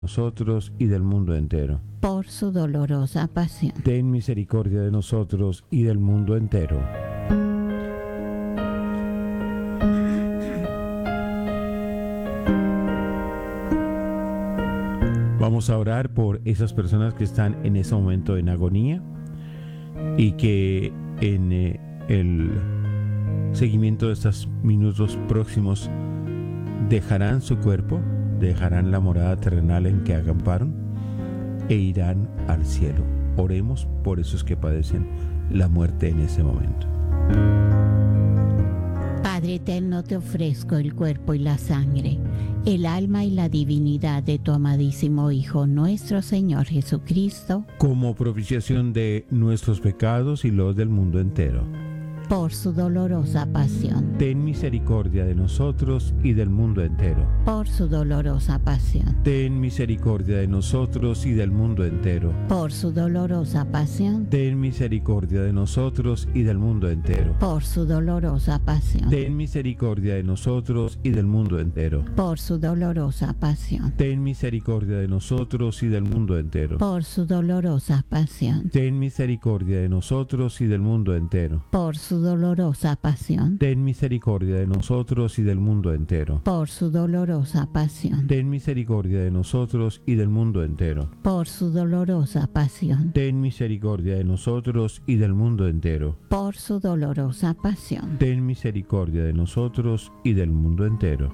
nosotros y del mundo entero. Por su dolorosa pasión. Ten misericordia de nosotros y del mundo entero. Vamos a orar por esas personas que están en ese momento en agonía y que en el seguimiento de estos minutos próximos dejarán su cuerpo, dejarán la morada terrenal en que acamparon e irán al cielo. Oremos por esos que padecen la muerte en ese momento. Padre eterno, te ofrezco el cuerpo y la sangre, el alma y la divinidad de tu amadísimo Hijo, nuestro Señor Jesucristo, como propiciación de nuestros pecados y los del mundo entero. por su dolorosa pasión. Ten misericordia de nosotros y del mundo entero. Por su dolorosa pasión. Ten misericordia de nosotros y del mundo entero. Por su dolorosa pasión. Ten misericordia de nosotros y del mundo entero. Por su dolorosa pasión. Ten misericordia de nosotros y del mundo entero. Por su dolorosa pasión. Ten misericordia de nosotros y del mundo entero. Por su dolorosa pasión. Ten misericordia de nosotros y del mundo entero. Por su dolorosa pasión. Ten misericordia de nosotros y del mundo entero. Por su dolorosa pasión. Ten misericordia de nosotros y del mundo entero. Por su dolorosa pasión. Ten misericordia de nosotros y del mundo entero. Por su dolorosa pasión. Ten misericordia de nosotros y del mundo entero.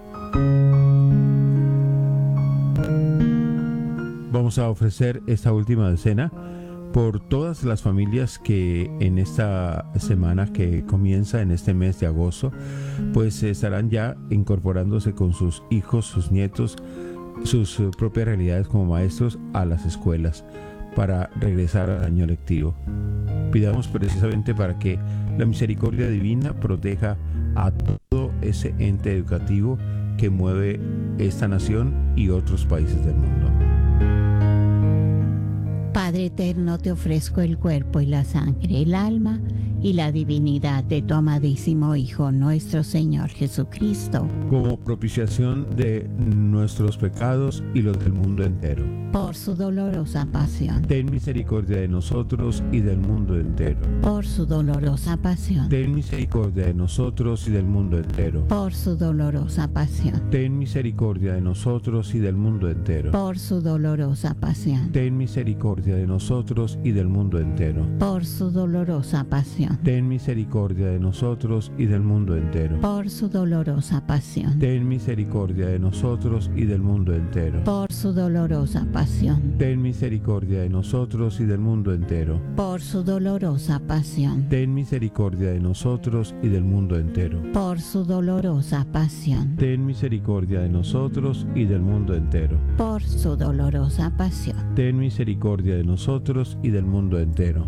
Vamos a ofrecer esta última decena por todas las familias que en esta semana que comienza en este mes de agosto, pues estarán ya incorporándose con sus hijos, sus nietos, sus propias realidades como maestros a las escuelas para regresar al año lectivo. Pidamos precisamente para que la misericordia divina proteja a todo ese ente educativo que mueve esta nación y otros países del mundo. Padre eterno, te ofrezco el cuerpo y la sangre, el alma y la divinidad de tu amadísimo Hijo, nuestro Señor Jesucristo, como propiciación de nuestros pecados y los del mundo entero. por su dolorosa pasión. Ten misericordia de nosotros y del mundo entero. Por su dolorosa pasión. Ten misericordia de nosotros y del mundo entero. Por su dolorosa pasión. Ten misericordia de nosotros y del mundo entero. Por su dolorosa pasión. Ten misericordia de nosotros y del mundo entero. Por su dolorosa pasión. Ten misericordia de nosotros y del mundo entero. Por su dolorosa pasión. Ten misericordia de nosotros y del mundo entero. Por su dolorosa pasión. Ten misericordia de nosotros y del mundo entero. Por su dolorosa pasión. Ten misericordia de nosotros y del mundo entero. Por su dolorosa pasión. Ten misericordia de nosotros y del mundo entero. Por su dolorosa pasión. Ten misericordia de nosotros y del mundo entero.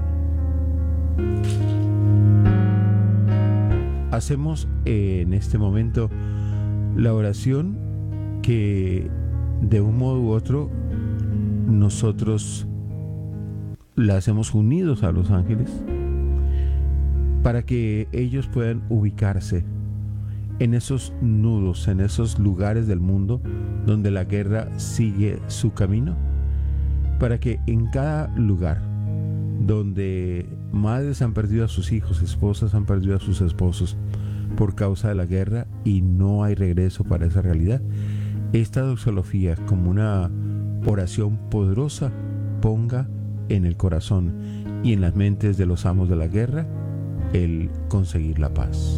Hacemos en este momento la oración que de un modo u otro nosotros la hacemos unidos a los ángeles para que ellos puedan ubicarse en esos nudos, en esos lugares del mundo donde la guerra sigue su camino, para que en cada lugar donde madres han perdido a sus hijos, esposas han perdido a sus esposos por causa de la guerra y no hay regreso para esa realidad, esta doxología como una oración poderosa ponga en el corazón y en las mentes de los amos de la guerra el conseguir la paz.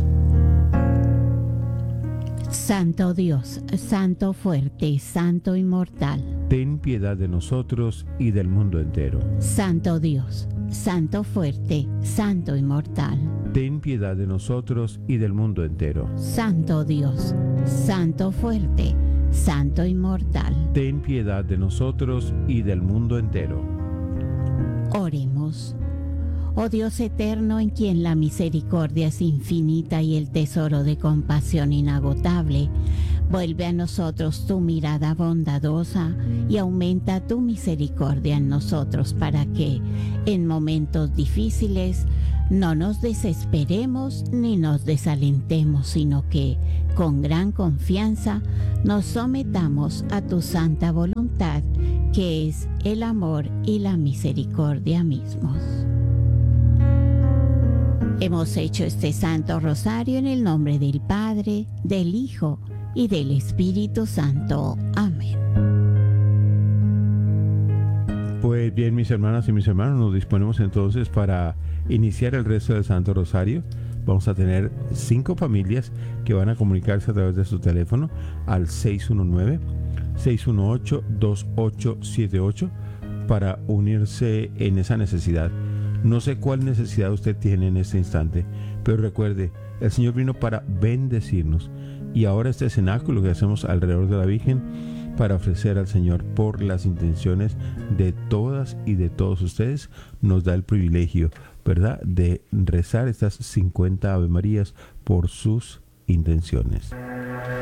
Santo Dios, Santo fuerte, Santo inmortal. Ten piedad de nosotros y del mundo entero. Santo Dios, Santo fuerte, Santo inmortal. Ten piedad de nosotros y del mundo entero. Santo Dios, Santo fuerte, Santo inmortal. Ten piedad de nosotros y del mundo entero. Oremos. Oh Dios eterno, en quien la misericordia es infinita y el tesoro de compasión inagotable, Vuelve a nosotros tu mirada bondadosa y aumenta tu misericordia en nosotros para que, en momentos difíciles, no nos desesperemos ni nos desalentemos, sino que, con gran confianza, nos sometamos a tu santa voluntad, que es el amor y la misericordia mismos. Hemos hecho este Santo Rosario en el nombre del Padre, del Hijo y del Espíritu Santo. Amén. Pues bien, mis hermanas y mis hermanos, nos disponemos entonces para iniciar el resto del Santo Rosario. Vamos a tener 5 familias que van a comunicarse a través de su teléfono al 619-618-2878 para unirse en esa necesidad. No sé cuál necesidad usted tiene en este instante, pero recuerde, el Señor vino para bendecirnos. Y ahora este cenáculo que hacemos alrededor de la Virgen para ofrecer al Señor por las intenciones de todas y de todos ustedes, nos da el privilegio, ¿verdad?, de rezar estas 50 Ave Marías por sus intenciones.